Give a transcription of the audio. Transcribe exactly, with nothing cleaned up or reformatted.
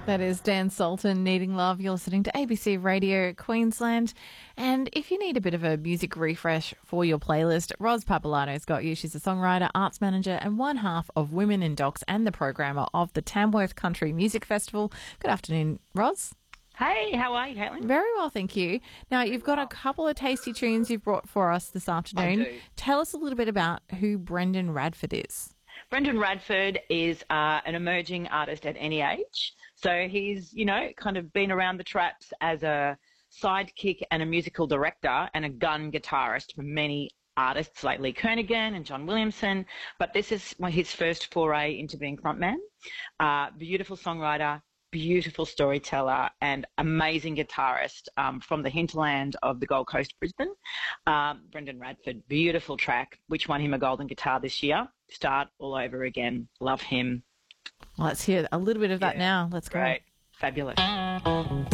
That is Dan Sultan, Needing Love. You're listening to A B C Radio Queensland. And if you need a bit of a music refresh for your playlist, Roz Papalano's got you. She's a songwriter, arts manager, and one half of Women in Docs and the programmer of the Tamworth Country Music Festival. Good afternoon, Roz. Hey, how are you, Caitlin? Very well, thank you. Now, you've got a couple of tasty tunes you've brought for us this afternoon. I do. Tell us a little bit about who Brendan Radford is. Brendan Radford is uh, an emerging artist at any age. So he's, you know, kind of been around the traps as a sidekick and a musical director and a gun guitarist for many artists like Lee Kernaghan and John Williamson. But this is his first foray into being frontman. Uh, beautiful songwriter, beautiful storyteller, and amazing guitarist um, from the hinterland of the Gold Coast, Brisbane. Um, Brendan Radford, beautiful track, which won him a golden guitar this year. Start all over again. Love him. Let's hear a little bit of that Yeah, now. Let's go. Great. Fabulous.